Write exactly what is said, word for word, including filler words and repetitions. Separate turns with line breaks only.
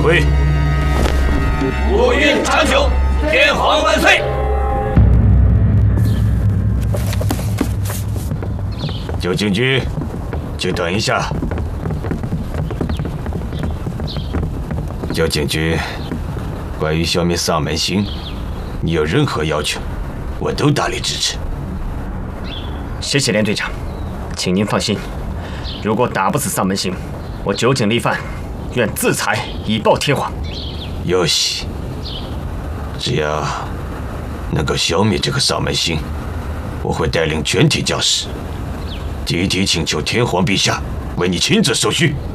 会。
国运长久，天皇万岁！
九将军，请等一下。九将军，关于消灭丧门星，你有任何要求，我都大力支持。
谢谢连队长，请您放心，如果打不死丧门星，我酒井立范愿自裁以报天皇。
有喜，只要能够消灭这个丧门星，我会带领全体将士集体请求天皇陛下为你亲自授勋。